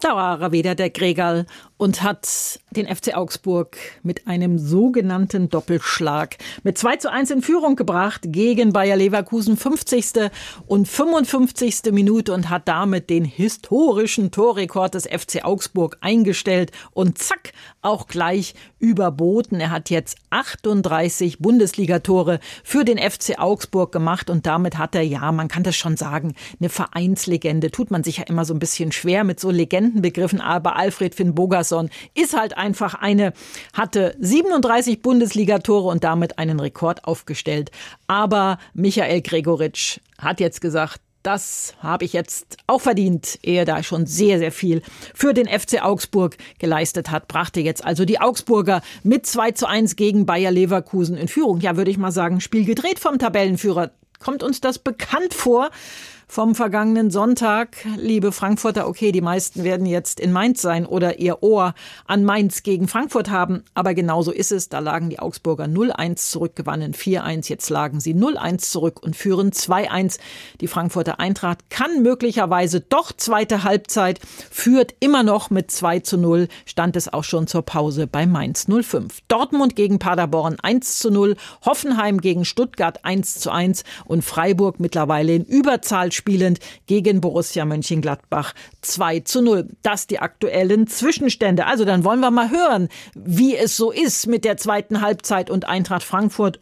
Da war er wieder, der Gregal, und hat den FC Augsburg mit einem sogenannten Doppelschlag mit 2:1 in Führung gebracht gegen Bayer Leverkusen, 50. und 55. Minute, und hat damit den historischen Torrekord des FC Augsburg eingestellt und zack, auch gleich überboten. Er hat jetzt 38 Bundesligatore für den FC Augsburg gemacht und damit hat er, ja, man kann das schon sagen, eine Vereinslegende. Tut man sich ja immer so ein bisschen schwer mit so Legendenbegriffen, aber Alfred Finn Bogason ist halt einfach hatte 37 Bundesligatore und damit einen Rekord aufgestellt. Aber Michael Gregoritsch hat jetzt gesagt, das habe ich jetzt auch verdient, ehe da schon sehr, sehr viel für den FC Augsburg geleistet hat. Brachte jetzt also die Augsburger mit 2:1 gegen Bayer Leverkusen in Führung. Ja, würde ich mal sagen, Spiel gedreht vom Tabellenführer. Kommt uns das bekannt vor vom vergangenen Sonntag, liebe Frankfurter? Okay, die meisten werden jetzt in Mainz sein oder ihr Ohr an Mainz gegen Frankfurt haben. Aber genauso ist es. Da lagen die Augsburger 0:1 zurück, gewannen 4:1. Jetzt lagen sie 0:1 zurück und führen 2:1. Die Frankfurter Eintracht kann möglicherweise doch zweite Halbzeit, führt immer noch mit 2:0. Stand es auch schon zur Pause bei Mainz 05. Dortmund gegen Paderborn 1:0. Hoffenheim gegen Stuttgart 1:1. Und Freiburg mittlerweile in Überzahl spielend gegen Borussia Mönchengladbach 2:0. Das die aktuellen Zwischenstände. Also dann wollen wir mal hören, wie es so ist mit der zweiten Halbzeit und Eintracht Frankfurt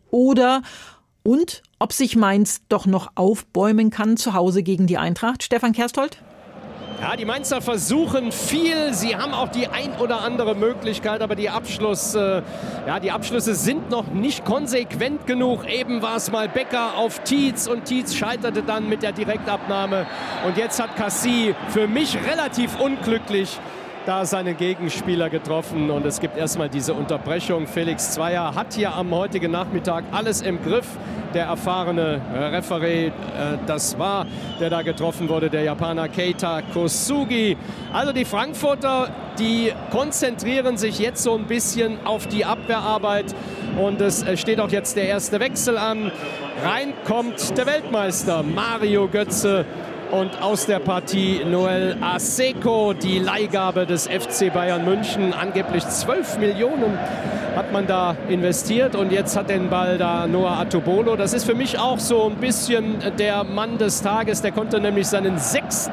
und ob sich Mainz doch noch aufbäumen kann zu Hause gegen die Eintracht. Stefan Kersthold? Ja, die Mainzer versuchen viel. Sie haben auch die ein oder andere Möglichkeit, aber die Abschlüsse sind noch nicht konsequent genug. Eben war es mal Becker auf Tietz und Tietz scheiterte dann mit der Direktabnahme. Und jetzt hat Cassie für mich relativ unglücklich da seinen Gegenspieler getroffen und es gibt erstmal diese Unterbrechung. Felix Zweier hat hier am heutigen Nachmittag alles im Griff. Der erfahrene Referee, das war, der da getroffen wurde, der Japaner Keita Kosugi. Also die Frankfurter, die konzentrieren sich jetzt so ein bisschen auf die Abwehrarbeit und es steht auch jetzt der erste Wechsel an. Rein kommt der Weltmeister Mario Götze. Und aus der Partie Noel Aseko, die Leihgabe des FC Bayern München. Angeblich 12 Millionen hat man da investiert. Und jetzt hat den Ball da Noah Atubolo. Das ist für mich auch so ein bisschen der Mann des Tages. Der konnte nämlich seinen 6.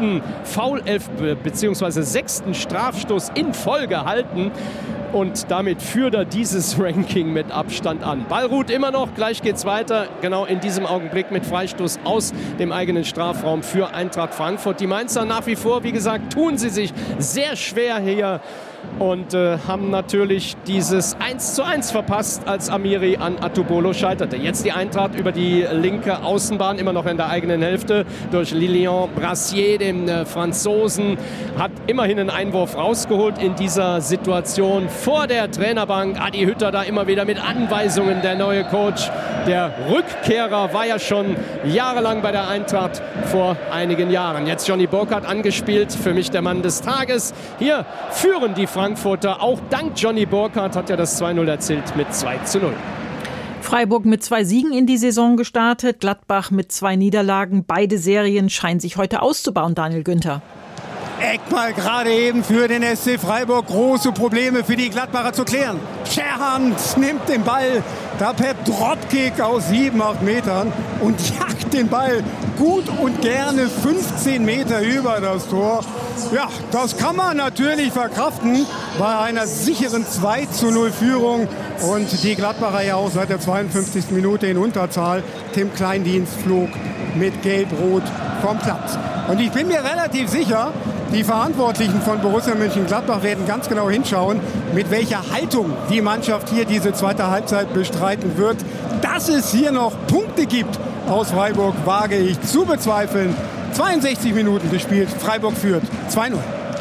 bzw. 6. Strafstoß in Folge halten. Und damit führt er dieses Ranking mit Abstand an. Ball ruht immer noch, gleich geht's weiter. Genau in diesem Augenblick mit Freistoß aus dem eigenen Strafraum für Eintracht Frankfurt. Die Mainzer nach wie vor, wie gesagt, tun sie sich sehr schwer hier und haben natürlich dieses 1:1 verpasst, als Amiri an Atubolo scheiterte. Jetzt die Eintracht über die linke Außenbahn, immer noch in der eigenen Hälfte, durch Lilian Brassier, den Franzosen, hat immerhin einen Einwurf rausgeholt in dieser Situation. Vor der Trainerbank, Adi Hütter da immer wieder mit Anweisungen, der neue Coach. Der Rückkehrer war ja schon jahrelang bei der Eintracht vor einigen Jahren. Jetzt Johnny Burkhardt angespielt, für mich der Mann des Tages. Hier führen die Frankfurter, auch dank Johnny Burkhardt hat ja das 2:0 erzielt mit 2:0. Freiburg mit 2 Siegen in die Saison gestartet, Gladbach mit 2 Niederlagen. Beide Serien scheinen sich heute auszubauen, Daniel Günther. Eckball gerade eben für den SC Freiburg. Große Probleme für die Gladbacher zu klären. Scherhand nimmt den Ball da per Dropkick aus 7-8 Metern und jagt den Ball gut und gerne 15 Meter über das Tor. Ja, das kann man natürlich verkraften bei einer sicheren 2:0 Führung. Und die Gladbacher ja auch seit der 52. Minute in Unterzahl. Tim Kleindienst flog mit Gelb-Rot vom Platz. Und ich bin mir relativ sicher, die Verantwortlichen von Borussia Mönchengladbach werden ganz genau hinschauen, mit welcher Haltung die Mannschaft hier diese zweite Halbzeit bestreiten wird. Dass es hier noch Punkte gibt aus Freiburg, wage ich zu bezweifeln. 62 Minuten gespielt, Freiburg führt 2:0.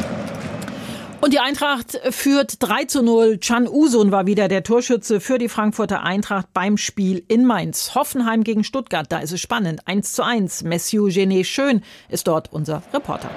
Und die Eintracht führt 3:0. Can Uzun war wieder der Torschütze für die Frankfurter Eintracht beim Spiel in Mainz. Hoffenheim gegen Stuttgart, da ist es spannend. 1:1. Messiou Genet-Schön ist dort unser Reporter.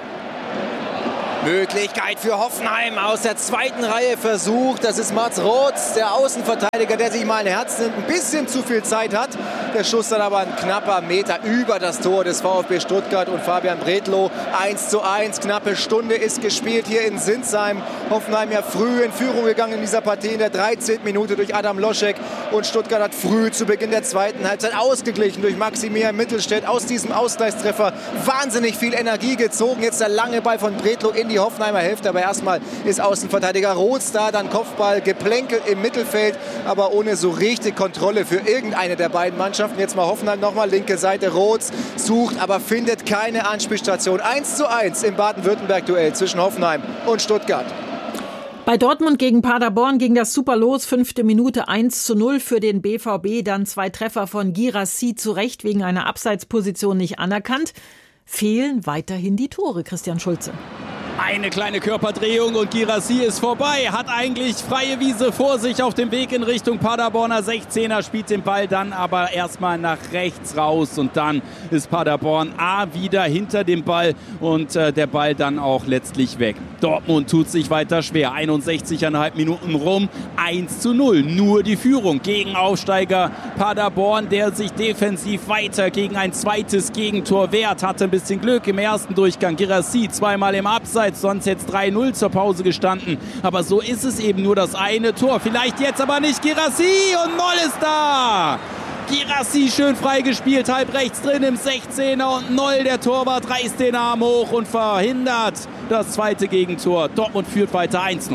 Möglichkeit für Hoffenheim aus der zweiten Reihe versucht. Das ist Mats Roth, der Außenverteidiger, der sich mal ein Herz nimmt, ein bisschen zu viel Zeit hat. Der Schuss dann aber ein knapper Meter über das Tor des VfB Stuttgart und Fabian Bredlow. 1:1, knappe Stunde ist gespielt hier in Sinsheim. Hoffenheim ja früh in Führung gegangen in dieser Partie in der 13. Minute durch Adam Loschek. Und Stuttgart hat früh zu Beginn der zweiten Halbzeit ausgeglichen durch Maximilian Mittelstädt. Aus diesem Ausgleichstreffer wahnsinnig viel Energie gezogen. Jetzt der lange Ball von Bredlow in die Hoffenheimer Hälfte. Aber erstmal ist Außenverteidiger Roth da. Dann Kopfball, Geplänkel im Mittelfeld. Aber ohne so richtig Kontrolle für irgendeine der beiden Mannschaften. Jetzt mal Hoffenheim nochmal. Linke Seite Roth sucht, aber findet keine Anspielstation. 1:1 im Baden-Württemberg-Duell zwischen Hoffenheim und Stuttgart. Bei Dortmund gegen Paderborn ging das super los. 5. Minute 1:0 für den BVB. Dann 2 Treffer von Guirassy, zu Recht wegen einer Abseitsposition nicht anerkannt. Fehlen weiterhin die Tore, Christian Schulze. Eine kleine Körperdrehung und Guirassy ist vorbei. Hat eigentlich freie Wiese vor sich auf dem Weg in Richtung Paderborner 16er. Spielt den Ball dann aber erstmal nach rechts raus. Und dann ist Paderborn wieder hinter dem Ball. Und der Ball dann auch letztlich weg. Dortmund tut sich weiter schwer. 61,5 Minuten rum. 1:0. Nur die Führung gegen Aufsteiger Paderborn, der sich defensiv weiter gegen ein zweites Gegentor wehrt. Hatte ein bisschen Glück im ersten Durchgang. Guirassy zweimal im Abseits. Sonst jetzt 3:0 zur Pause gestanden. Aber so ist es eben, nur das eine Tor. Vielleicht jetzt aber nicht. Guirassy und Moll ist da. Guirassy schön freigespielt, halb rechts drin im 16er und Noll, der Torwart, reißt den Arm hoch und verhindert das zweite Gegentor. Dortmund führt weiter 1:0.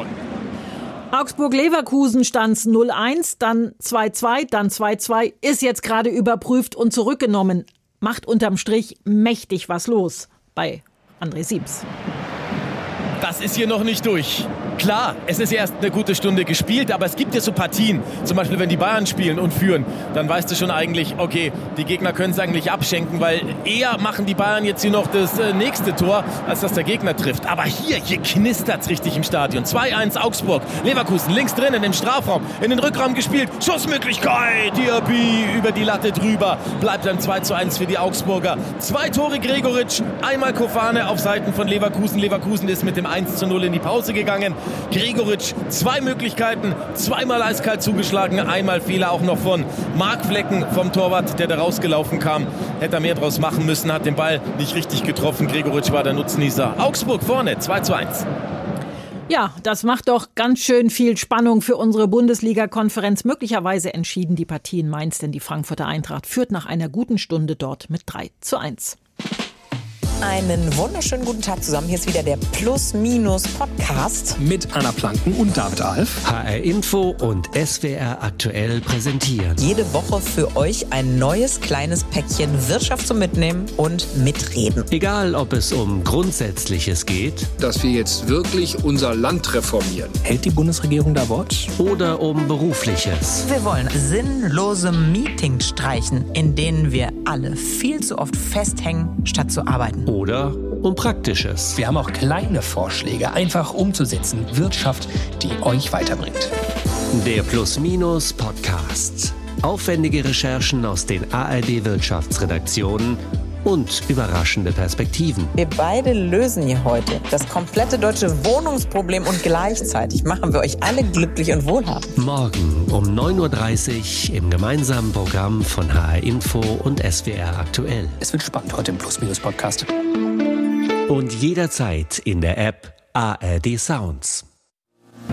Augsburg-Leverkusen stand 0:1, dann 2:2, dann 2:2, ist jetzt gerade überprüft und zurückgenommen. Macht unterm Strich mächtig was los bei André Siems. Das ist hier noch nicht durch. Klar, es ist erst eine gute Stunde gespielt, aber es gibt ja so Partien, zum Beispiel wenn die Bayern spielen und führen, dann weißt du schon eigentlich, okay, die Gegner können es eigentlich abschenken, weil eher machen die Bayern jetzt hier noch das nächste Tor, als dass der Gegner trifft. Aber hier knistert es richtig im Stadion. 2:1 Augsburg, Leverkusen links drinnen im Strafraum, in den Rückraum gespielt, Schussmöglichkeit, Diaby über die Latte drüber, bleibt dann 2:1 für die Augsburger. 2 Tore Gregoritsch, einmal Kofane auf Seiten von Leverkusen. Leverkusen ist mit dem 1:0 in die Pause gegangen. Gregoritsch, 2 Möglichkeiten, zweimal eiskalt zugeschlagen, einmal Fehler auch noch von Marc Flecken vom Torwart, der da rausgelaufen kam. Hätte er mehr draus machen müssen, hat den Ball nicht richtig getroffen. Gregoritsch war der Nutznießer. Augsburg vorne, 2:1. Ja, das macht doch ganz schön viel Spannung für unsere Bundesliga-Konferenz. Möglicherweise entschieden die Partie in Mainz, denn die Frankfurter Eintracht führt nach einer guten Stunde dort mit 3:1. Einen wunderschönen guten Tag zusammen. Hier ist wieder der Plus-Minus-Podcast. Mit Anna Planken und David Alf. HR Info und SWR aktuell präsentieren. Jede Woche für euch ein neues kleines Päckchen Wirtschaft zum Mitnehmen und Mitreden. Egal, ob es um Grundsätzliches geht. Dass wir jetzt wirklich unser Land reformieren. Hält die Bundesregierung da Wort? Oder um Berufliches. Wir wollen sinnlose Meetings streichen, in denen wir alle viel zu oft festhängen, statt zu arbeiten. Oder um Praktisches. Wir haben auch kleine Vorschläge, einfach umzusetzen. Wirtschaft, die euch weiterbringt. Der Plus-Minus-Podcast. Aufwendige Recherchen aus den ARD-Wirtschaftsredaktionen und überraschende Perspektiven. Wir beide lösen hier heute das komplette deutsche Wohnungsproblem und gleichzeitig machen wir euch alle glücklich und wohlhabend. Morgen um 9:30 Uhr im gemeinsamen Programm von HR Info und SWR aktuell. Es wird spannend heute im Plus-Minus-Podcast. Und jederzeit in der App ARD Sounds.